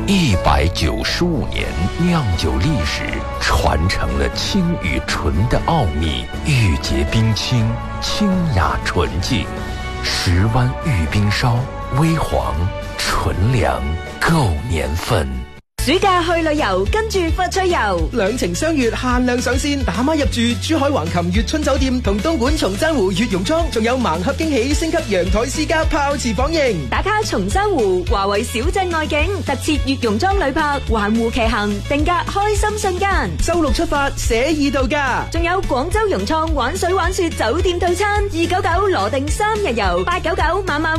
195年酿酒历史，传承了清与纯的奥秘，玉洁冰清，清雅纯净。10湾玉冰烧，微黄纯良，够年份。 暑假去旅遊，跟住佛趣遊， 兩情相悅限量上線，打孖入住珠海橫琴悅春酒店同東莞松山湖悅榕莊，仲有盲盒驚喜，升級陽台私家泡池房型。 打卡松山湖華為小鎮外景，特設悅榕莊旅泊，環湖騎行，定格開心瞬間。 周6出發，寫意度假， 仲有廣州融創玩水玩雪酒店套餐，299羅定3日遊，899晚晚